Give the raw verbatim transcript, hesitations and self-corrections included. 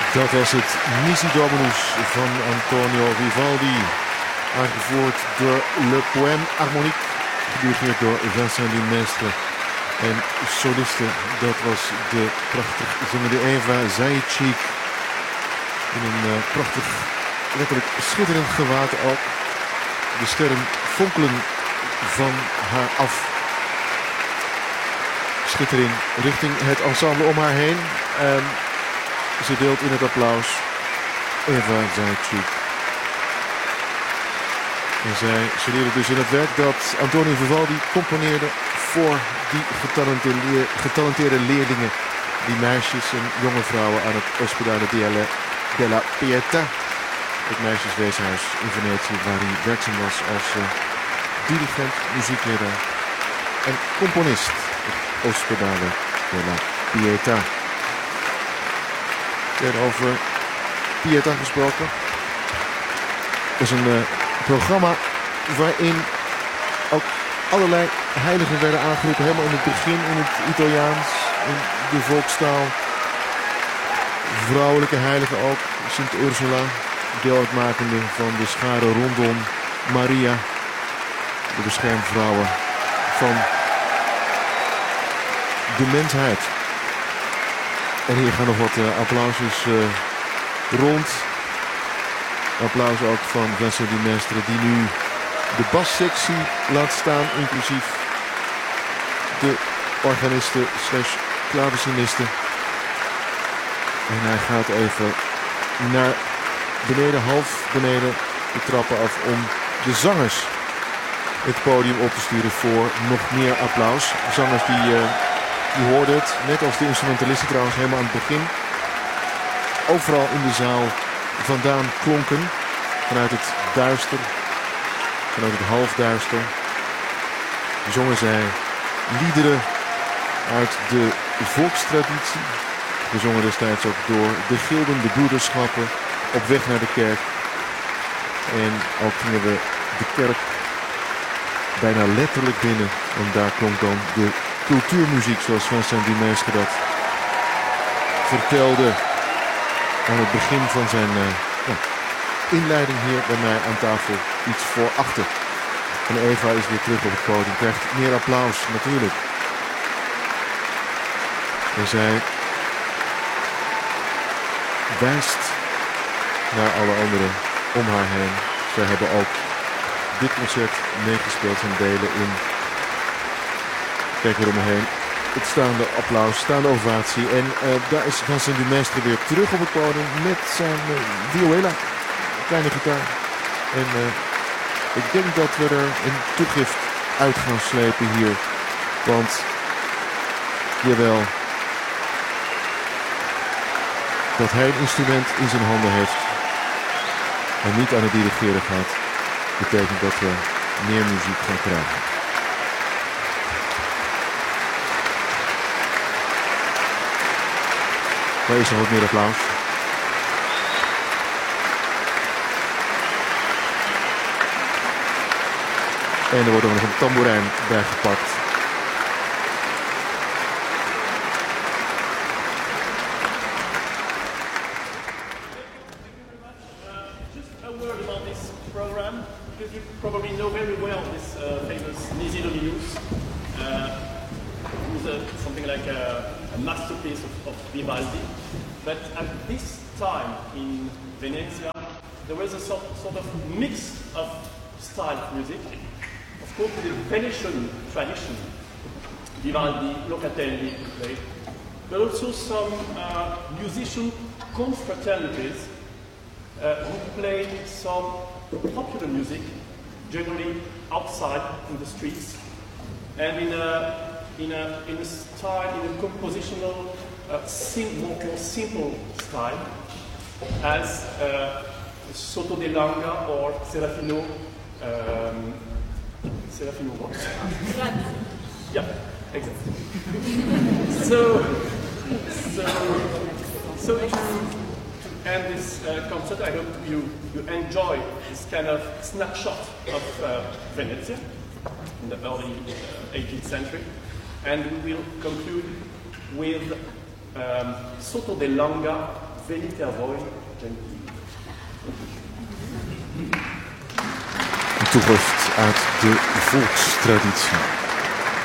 Dat was het Nisi Dominus van Antonio Vivaldi, aangevoerd door Le Poème Harmonique, gedirigeerd door Vincent Dumestre. En soliste, dat was de prachtig zingende Eva Zajičić, in een uh, prachtig, letterlijk schitterend gewaad ook. De sterren fonkelen van haar af. Schittering richting het ensemble om haar heen. Um, ze deelt in het applaus Eva Zajičić. En zij studeerde dus in het werk dat Antonio Vivaldi componeerde voor die getalenteerde, getalenteerde leerlingen, die meisjes en jonge vrouwen aan het Ospedale della Pietà, het meisjesweeshuis in Venetië, waar hij werkzaam was als uh, dirigent, muziekleraar en componist. Het Ospedale della Pietà. En over Pietà gesproken. Dat is een uh, programma waarin ook allerlei heiligen werden aangeroepen. Helemaal in het begin in het Italiaans, in de volkstaal. Vrouwelijke heiligen ook. Sint Ursula, deel uitmakende van de schare rondom Maria. De beschermvrouwen van de mensheid. En hier gaan nog wat uh, applausjes uh, rond. Applaus ook van Vincent Dumestre, die nu de bassectie laat staan, inclusief de organisten slash klavecinisten. En hij gaat even naar beneden, half beneden de trappen af, om de zangers het podium op te sturen voor nog meer applaus. Zangers die, uh, die hoorden het, net als de instrumentalisten trouwens, helemaal aan het begin. Overal in de zaal vandaan klonken, vanuit het duister, vanuit het halfduister, zongen zij liederen uit de volkstraditie. Gezongen destijds ook door de gilden, de broederschappen, op weg naar de kerk. En ook gingen we de kerk bijna letterlijk binnen. En daar klonk dan de cultuurmuziek, zoals Vincent Dumestre dat vertelde aan het begin van zijn uh, ja, inleiding hier bij mij aan tafel, iets voor achter. En Eva is weer terug op het podium, krijgt meer applaus natuurlijk. En zij wijst naar alle anderen om haar heen. Zij hebben ook dit concert meegespeeld en delen in. Kijk weer om me heen. Het staande applaus, staande ovatie. En uh, daar is Vincent Dumestre weer terug op het podium met zijn uh, viola, kleine gitaar. En uh, ik denk dat we er een toegift uit gaan slepen hier. Want, jawel, dat hij een instrument in zijn handen heeft en niet aan het dirigeren gaat, betekent dat we meer muziek gaan krijgen. Maar is nog wat meer applaus. En er wordt ook nog een tamboerijn bijgepakt. Probably know very well this uh, famous Nisi Dominus, uh, who's a, something like a, a masterpiece of, of Vivaldi. But at this time in Venezia, there was a sort, sort of mix of style of music. Of course, the Venetian tradition, Vivaldi, Locatelli played, but also some uh, musician confraternities uh, who played some popular music, generally outside in the streets, and in a in a in a style, in a compositional, uh, sim- more, more simple style, as uh, Soto de Langa or Serafino. Um, Serafino what? Yeah, exactly. so, so, so to, to end this uh, concert, I hope you, you enjoy this kind of snapshot of uh, Venezia in the early uh, eighteenth century, and we will conclude with um, Soto de Langa venite a voi gentili. Een toegift uit de volkstraditie.